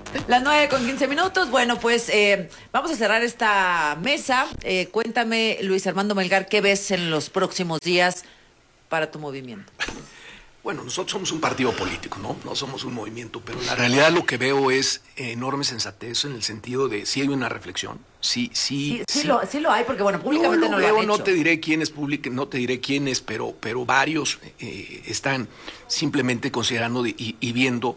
Las 9:15. Bueno, pues vamos a cerrar esta mesa. Cuéntame, Luis Armando Melgar, ¿qué ves en los próximos días para tu movimiento? Bueno, nosotros somos un partido político, ¿no? No somos un movimiento, pero la realidad lo que veo es enorme sensatez en el sentido de si hay una reflexión, sí Lo hay, porque bueno, públicamente no lo han hecho. No te diré quién es no te diré quién es, pero varios están simplemente considerando y viendo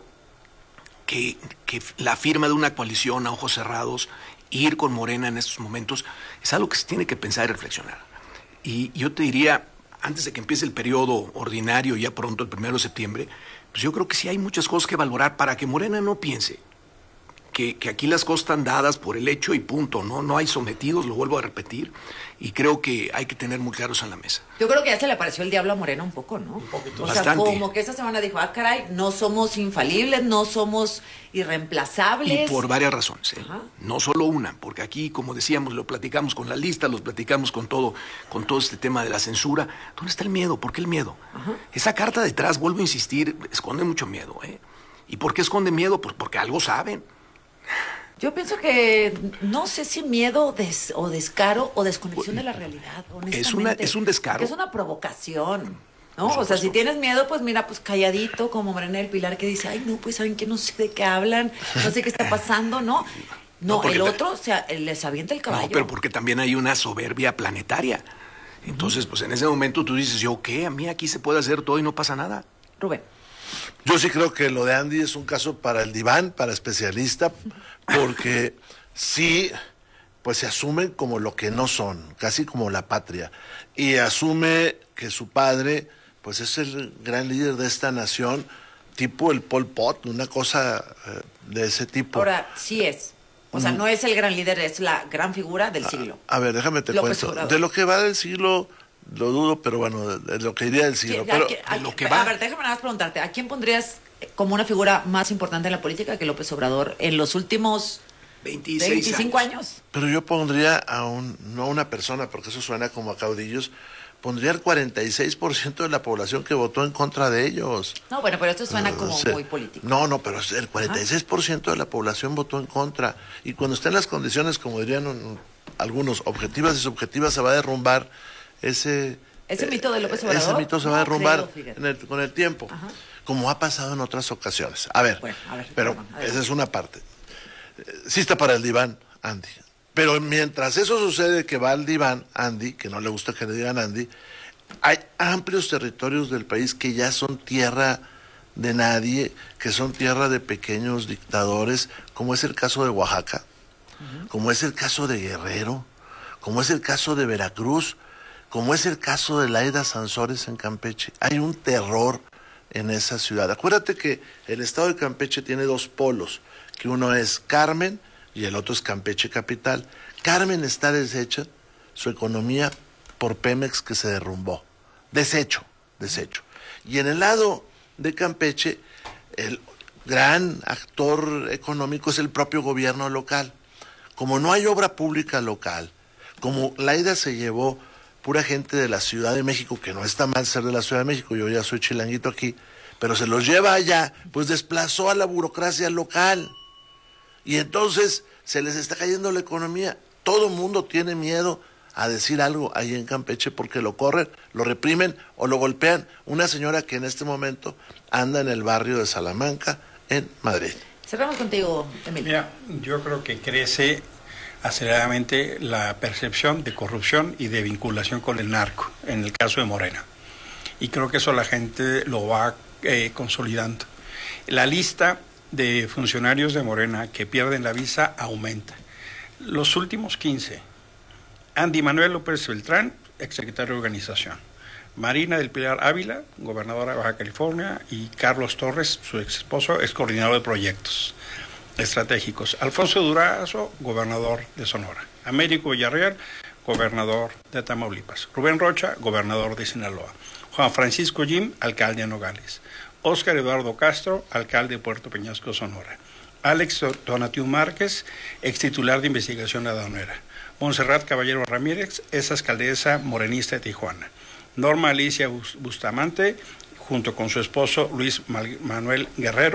que la firma de una coalición a ojos cerrados, ir con Morena en estos momentos, es algo que se tiene que pensar y reflexionar. Y yo te diría, antes de que empiece el periodo ordinario, ya pronto, el 1 de septiembre, pues yo creo que sí hay muchas cosas que valorar para que Morena no piense que aquí las cosas están dadas por el hecho y punto, no hay sometidos, lo vuelvo a repetir, y creo que hay que tener muy claros en la mesa. Yo creo que ya se le apareció el diablo a Morena un poco, ¿no? Un poquito. O Bastante. sea, como que esta semana dijo, caray, no somos infalibles, no somos irreemplazables. Y por varias razones, ¿eh? No solo una, porque aquí, como decíamos, lo platicamos con la lista, los platicamos con todo este tema de la censura. ¿Dónde está el miedo? ¿Por qué el miedo? Ajá. Esa carta detrás, vuelvo a insistir, esconde mucho miedo, ¿eh? ¿Y por qué esconde miedo? Pues porque algo saben. Yo pienso que no sé si miedo o descaro o desconexión de la realidad, honestamente. Es un descaro. Porque es una provocación, ¿no? O sea, si tienes miedo, pues mira, pues calladito, como Mariana del Pilar, que dice, ay, no, pues saben que no sé de qué hablan, no sé qué está pasando, ¿no? No, el otro, o sea, les avienta el caballo. No, pero porque también hay una soberbia planetaria. Entonces, pues en ese momento tú dices, ¿yo qué? A mí aquí se puede hacer todo y no pasa nada. Rubén. Yo sí creo que lo de Andy es un caso para el diván, para especialista, porque sí, pues se asumen como lo que no son, casi como la patria, y asume que su padre, pues es el gran líder de esta nación, tipo el Pol Pot, una cosa de ese tipo. Ahora, sí es. O sea, no es el gran líder, es la gran figura del siglo. A ver, déjame te cuento. De lo que va del siglo, lo dudo, pero bueno, de lo que iría del siglo. Pero lo que va. A ver, déjame nada más preguntarte, ¿a quién pondrías como una figura más importante en la política que López Obrador en los últimos 25 años? Pero yo pondría no a una persona, porque eso suena como a caudillos, pondría el 46% de la población que votó en contra de ellos. No, bueno, pero esto suena como muy político. No, pero el 46% de la población votó en contra. Y cuando estén las condiciones, como dirían algunos, objetivas y subjetivas, se va a derrumbar ese mito de López Obrador. Ese mito se va a derrumbar con el tiempo, como ha pasado en otras ocasiones. A ver, pero esa es una parte. Sí está para el diván, Andy. Pero mientras eso sucede, que va al diván, Andy, que no le gusta que le digan Andy, hay amplios territorios del país que ya son tierra de nadie, que son tierra de pequeños dictadores, como es el caso de Oaxaca, como es el caso de Guerrero, como es el caso de Veracruz, como es el caso de Laida Sansores en Campeche. Hay un terror en esa ciudad. Acuérdate que el estado de Campeche tiene dos polos, que uno es Carmen y el otro es Campeche capital. Carmen está deshecha, su economía por Pemex, que se derrumbó. Deshecho. Y en el lado de Campeche, el gran actor económico es el propio gobierno local. Como no hay obra pública local, como Laida se llevó pura gente de la Ciudad de México, que no está mal ser de la Ciudad de México, yo ya soy chilanguito aquí, pero se los lleva allá, pues desplazó a la burocracia local. Y entonces se les está cayendo la economía. Todo el mundo tiene miedo a decir algo ahí en Campeche porque lo corren, lo reprimen o lo golpean. Una señora que en este momento anda en el barrio de Salamanca, en Madrid. Cerramos contigo, Emilio. Mira, yo creo que crece aceleradamente la percepción de corrupción y de vinculación con el narco, en el caso de Morena. Y creo que eso la gente lo va consolidando. La lista de funcionarios de Morena que pierden la visa aumenta. Los últimos 15, Andy Manuel López Beltrán, exsecretario de Organización, Marina del Pilar Ávila, gobernadora de Baja California, y Carlos Torres, su ex esposo, es coordinador de proyectos estratégicos. Alfonso Durazo, gobernador de Sonora. Américo Villarreal, gobernador de Tamaulipas. Rubén Rocha, gobernador de Sinaloa. Juan Francisco Jim, alcalde de Nogales. Óscar Eduardo Castro, alcalde de Puerto Peñasco, Sonora. Alex Donatiu Márquez, ex titular de investigación aduanera. Montserrat Caballero Ramírez, es alcaldesa morenista de Tijuana. Norma Alicia Bustamante, junto con su esposo Luis Manuel Guerrero,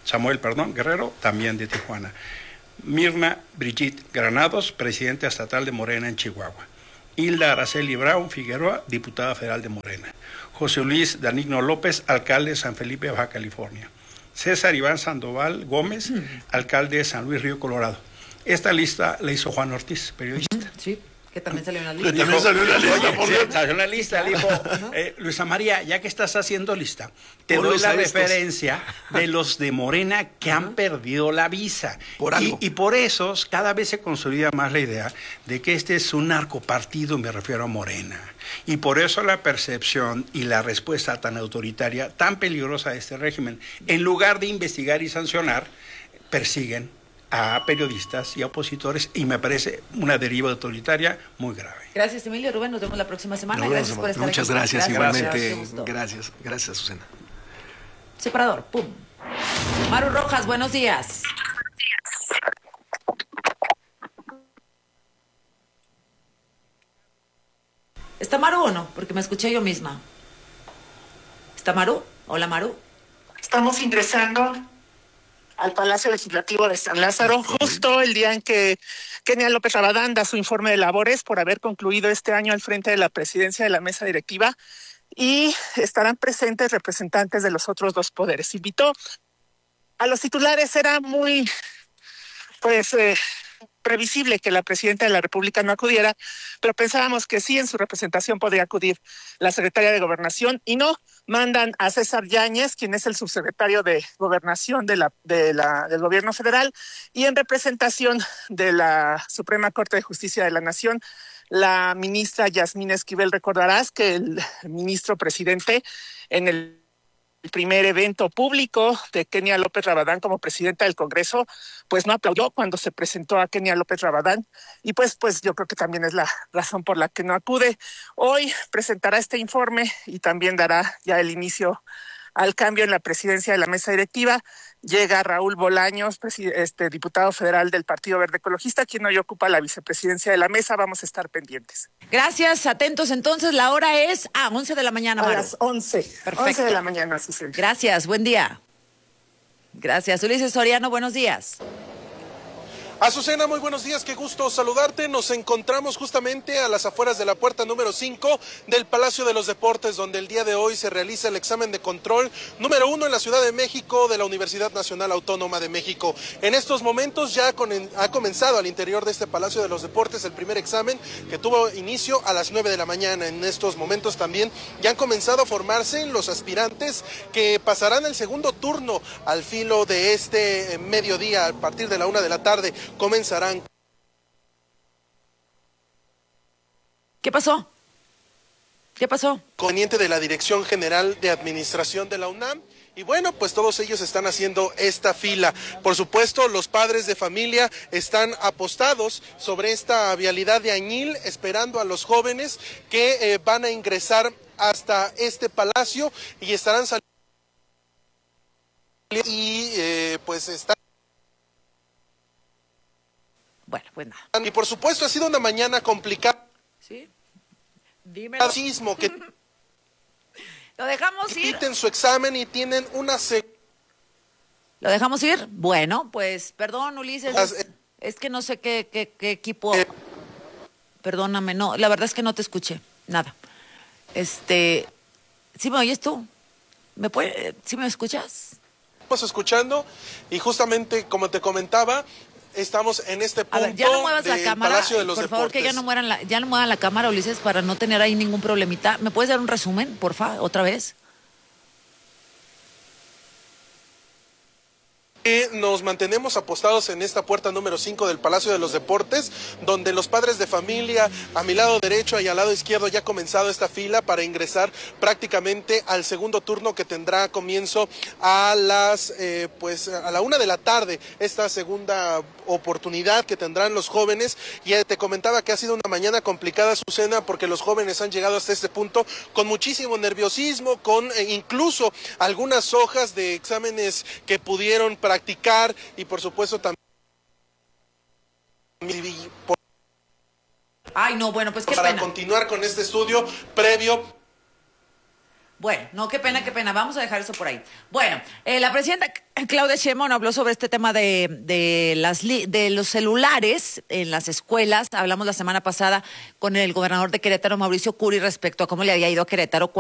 Samuel Guerrero, también de Tijuana. Mirna Brigitte Granados, presidenta estatal de Morena en Chihuahua. Hilda Araceli Brown Figueroa, diputada federal de Morena. José Luis Danigno López, alcalde de San Felipe, Baja California. César Iván Sandoval Gómez, alcalde de San Luis Río Colorado. Esta lista la hizo Juan Ortiz, periodista. Sí, que también salió en la lista. Que también salió en la lista, por cierto. Salió en la lista, dijo, Luisa María, ya que estás haciendo lista, te doy la referencia de los de Morena que han perdido la visa. Por algo. Y por eso cada vez se consolida más la idea de que este es un narcopartido, me refiero a Morena. Y por eso la percepción y la respuesta tan autoritaria, tan peligrosa de este régimen, en lugar de investigar y sancionar, persiguen a periodistas y a opositores, y me parece una deriva autoritaria muy grave. Gracias, Emilio. Rubén, nos vemos la próxima semana. Gracias por estar Muchas aquí. gracias, igualmente. Gracias, Gracias, Azucena. Separador, pum. Maru Rojas, buenos días. ¿Está Maru o no? Porque me escuché yo misma. ¿Está Maru? Hola, Maru. Estamos ingresando al Palacio Legislativo de San Lázaro, justo el día en que Kenia López Rabadán da su informe de labores por haber concluido este año al frente de la presidencia de la mesa directiva, y estarán presentes representantes de los otros dos poderes. Invitó a los titulares, era muy, previsible que la presidenta de la República no acudiera, pero pensábamos que sí, en su representación podría acudir la secretaria de Gobernación, y no, mandan a César Yáñez, quien es el subsecretario de Gobernación del Gobierno Federal, y en representación de la Suprema Corte de Justicia de la Nación, la ministra Yasmín Esquivel. Recordarás que el ministro presidente, en el primer evento público de Kenia López Rabadán como presidenta del Congreso, pues no aplaudió cuando se presentó a Kenia López Rabadán, y pues yo creo que también es la razón por la que no acude. Hoy presentará este informe y también dará ya el inicio al cambio en la presidencia de la mesa directiva. Llega Raúl Bolaños, diputado federal del Partido Verde Ecologista, quien hoy ocupa la vicepresidencia de la mesa. Vamos a estar pendientes. Gracias, atentos entonces. La hora es 11 de la mañana, Maru. A las 11. Perfecto. 11 de la mañana, sí. Gracias, buen día. Gracias. Ulises Soriano, buenos días. Azucena, muy buenos días, qué gusto saludarte. Nos encontramos justamente a las afueras de la puerta número 5 del Palacio de los Deportes, donde el día de hoy se realiza el examen de control número 1 en la Ciudad de México de la Universidad Nacional Autónoma de México. En estos momentos ya ha comenzado al interior de este Palacio de los Deportes el primer examen, que tuvo inicio a las 9 de la mañana. En estos momentos también ya han comenzado a formarse los aspirantes que pasarán el segundo turno al filo de este mediodía. A partir de la 1 de la tarde comenzarán. ¿Qué pasó? ¿Qué pasó? Conveniente de la Dirección General de Administración de la UNAM. Y bueno, pues todos ellos están haciendo esta fila. Por supuesto, los padres de familia están apostados sobre esta vialidad de Añil, esperando a los jóvenes que van a ingresar hasta este palacio y estarán saliendo. Y pues están. Bueno, pues nada. Y por supuesto ha sido una mañana complicada. Sí. Dímelo. Que ¿Lo dejamos ir? quiten su examen y tienen una ¿Lo dejamos ir? Bueno, pues perdón, Ulises. Es que no sé qué equipo. Perdóname, no, la verdad es que no te escuché. Nada. ¿Sí me oyes tú? ¿Sí me escuchas? Estamos escuchando y justamente como te comentaba, estamos en este punto. A ver, ya no muevas la cámara, Palacio de los por favor, Deportes. que ya no muevan la cámara, Ulises, para no tener ahí ningún problemita. ¿Me puedes dar un resumen, porfa, otra vez? Nos mantenemos apostados en esta puerta número 5 del Palacio de los Deportes, donde los padres de familia a mi lado derecho y al lado izquierdo ya ha comenzado esta fila para ingresar prácticamente al segundo turno, que tendrá comienzo a a la 1 de la tarde, esta segunda oportunidad que tendrán los jóvenes. Y te comentaba que ha sido una mañana complicada, Azucena, porque los jóvenes han llegado hasta este punto con muchísimo nerviosismo, con incluso algunas hojas de exámenes que pudieron practicar, y por supuesto también. Ay, no, bueno, pues qué para pena. continuar con este estudio previo. Bueno, no, qué pena. Vamos a dejar eso por ahí. Bueno, la presidenta Claudia Sheinbaum habló sobre este tema de los celulares en las escuelas. Hablamos la semana pasada con el gobernador de Querétaro, Mauricio Curi, respecto a cómo le había ido a Querétaro